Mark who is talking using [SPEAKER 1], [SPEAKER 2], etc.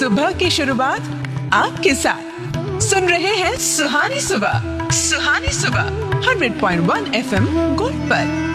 [SPEAKER 1] सुबह की शुरुआत आपके साथ। सुन रहे हैं सुहानी सुबह 100.1 FM गोल्ड पर।